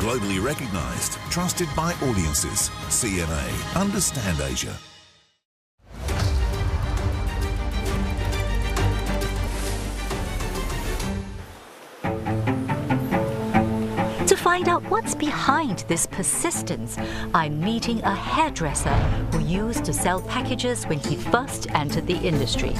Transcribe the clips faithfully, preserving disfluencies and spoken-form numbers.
Globally recognised, trusted by audiences. C N A. Understand Asia. To find out what's behind this persistence, I'm meeting a hairdresser who used to sell packages when he first entered the industry.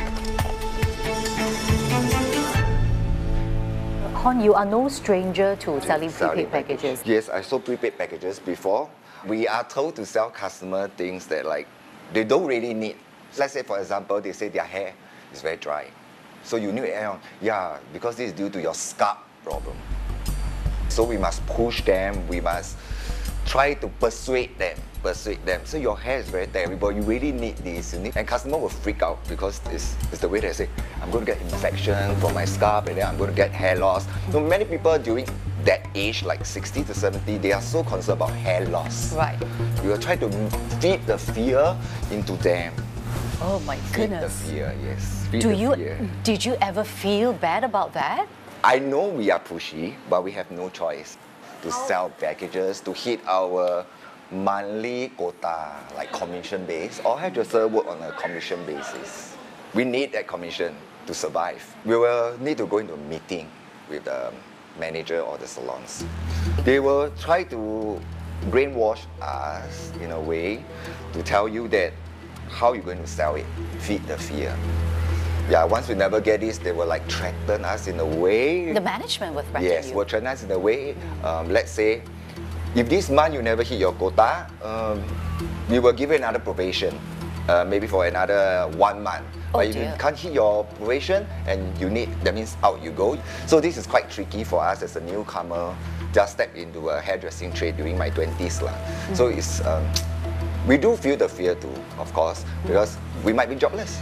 Hon, you are no stranger to selling prepaid packages. Yes, I sold prepaid packages before. We are told to sell customer things that like they don't really need. Let's say, for example, they say their hair is very dry. So you need air on. Yeah, because this is due to your scalp problem. So we must push them, we must try to persuade them, persuade them. So your hair is very terrible, you really need this. You need, and customer will freak out because it's, it's the way they say, I'm going to get infection from my scalp and then I'm going to get hair loss. So many people during that age, like sixty to seventy, they are so concerned about hair loss. Right. You will try to feed the fear into them. Oh my goodness. Feed the fear, yes. Feed Do the you, fear. Did you ever feel bad about that? I know we are pushy, but we have no choice to sell packages, to hit our monthly quota, like commission base. All hairdressers work on a commission basis. We need that commission to survive. We will need to go into a meeting with the manager or the salons. They will try to brainwash us in a way to tell you that how you're going to sell it, feed the fear. Yeah, once we never get this, they will like threaten us in a way. The management will threaten yes, you? Yes, will threaten us in a way. Um, let's say, if this month you never hit your quota, um, we will give you another probation, uh, maybe for another one month. Oh, but if dear. you can't hit your probation and you need, that means out you go. So this is quite tricky for us as a newcomer, just step into a hairdressing trade during my twenties. lah. Mm. So it's, um, we do feel the fear too, of course, because we might be jobless.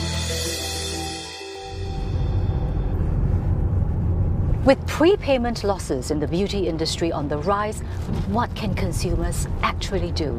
With prepayment losses in the beauty industry on the rise, what can consumers actually do?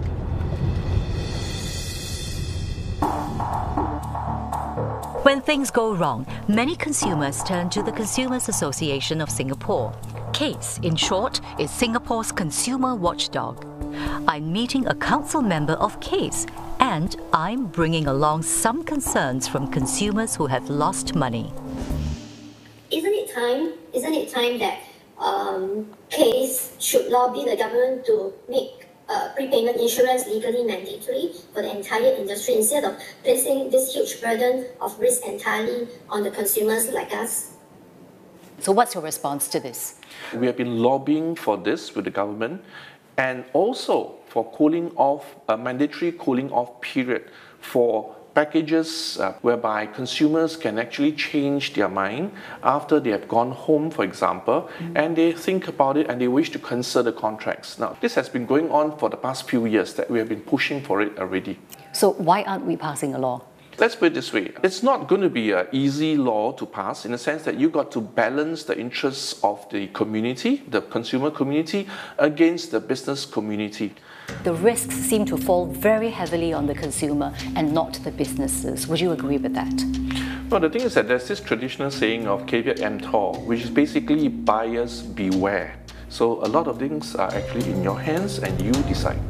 When things go wrong, many consumers turn to the Consumers Association of Singapore. CASE, in short, is Singapore's consumer watchdog. I'm meeting a council member of CASE, and I'm bringing along some concerns from consumers who have lost money. Isn't it time? Isn't it time that um, CASE should lobby the government to make uh, prepayment insurance legally mandatory for the entire industry instead of placing this huge burden of risk entirely on the consumers like us? So what's your response to this? We have been lobbying for this with the government and also for cooling off, a mandatory cooling off period for packages uh, whereby consumers can actually change their mind after they have gone home, for example, mm-hmm. and they think about it and they wish to cancel the contracts. Now, this has been going on for the past few years that we have been pushing for it already. So why aren't we passing a law? Let's put it this way. It's not going to be an easy law to pass in the sense that you've got to balance the interests of the community, the consumer community, against the business community. The risks seem to fall very heavily on the consumer and not the businesses. Would you agree with that? Well, the thing is that there's this traditional saying of caveat emptor, which is basically buyers beware. So a lot of things are actually in your hands and you decide.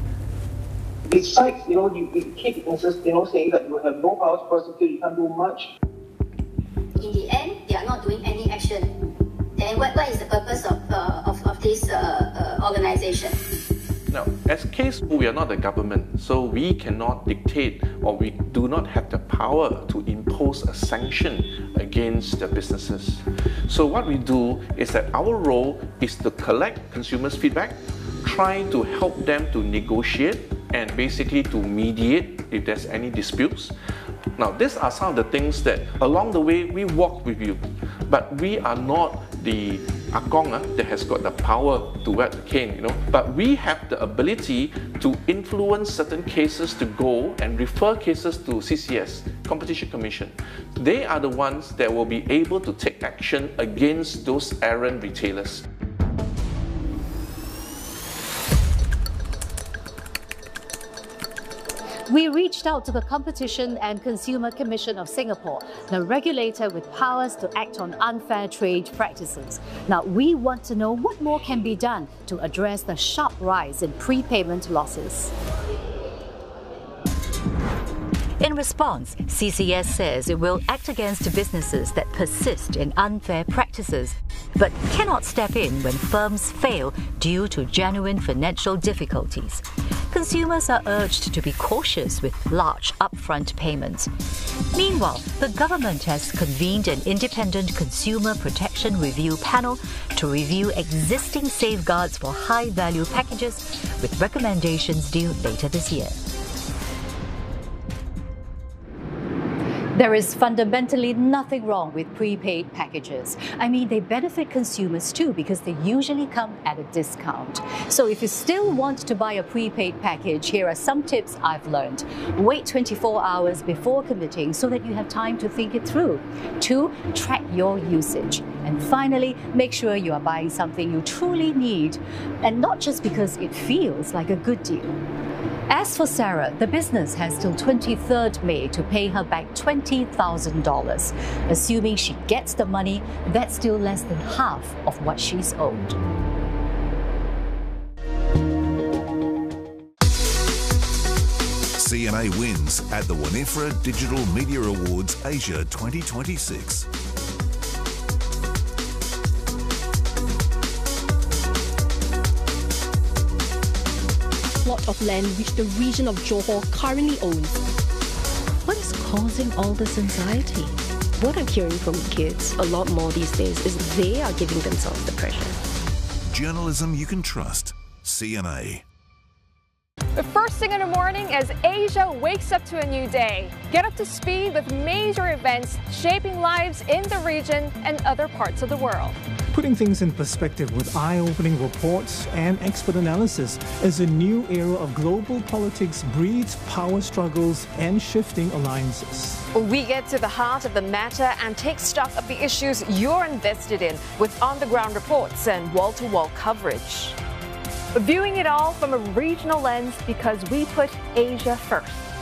Besides, you know, you, you keep insist, you know, saying that you have no power to prosecute, you can't do much. In the end, they are not doing any action. Then what, what is the purpose of, uh, of, of this uh, uh, organization? Now, as CASE, we are not the government, so we cannot dictate or we do not have the power to impose a sanction against the businesses. So what we do is that our role is to collect consumers' feedback, try to help them to negotiate and basically to mediate if there's any disputes. Now, these are some of the things that along the way we walk with you, but we are not the Akong uh, that has got the power to wet the cane, you know. But we have the ability to influence certain cases to go and refer cases to C C S, Competition Commission. They are the ones that will be able to take action against those errant retailers. We reached out to the Competition and Consumer Commission of Singapore, the regulator with powers to act on unfair trade practices. Now, we want to know what more can be done to address the sharp rise in prepayment losses. In response, C C S says it will act against businesses that persist in unfair practices, but cannot step in when firms fail due to genuine financial difficulties. Consumers are urged to be cautious with large upfront payments. Meanwhile, the government has convened an independent consumer protection review panel to review existing safeguards for high-value packages, with recommendations due later this year. There is fundamentally nothing wrong with prepaid packages. I mean, they benefit consumers too because they usually come at a discount. So if you still want to buy a prepaid package, here are some tips I've learned. Wait twenty-four hours before committing so that you have time to think it through. Two, track your usage. And finally, make sure you are buying something you truly need and not just because it feels like a good deal. As for Sarah, the business has till twenty-third May to pay her back twenty thousand dollars. Assuming she gets the money, that's still less than half of what she's owed. C N A wins at the Winifred Digital Media Awards Asia twenty twenty-six. Plot of land which the region of Johor currently owns. What is causing all this anxiety? What I'm hearing from kids a lot more these days is they are giving themselves the pressure. Journalism you can trust. C N A. The first thing in the morning as Asia wakes up to a new day. Get up to speed with major events shaping lives in the region and other parts of the world. Putting things in perspective with eye-opening reports and expert analysis as a new era of global politics breeds power struggles and shifting alliances. We get to the heart of the matter and take stock of the issues you're invested in with on-the-ground reports and wall-to-wall coverage. Viewing it all from a regional lens because we put Asia first.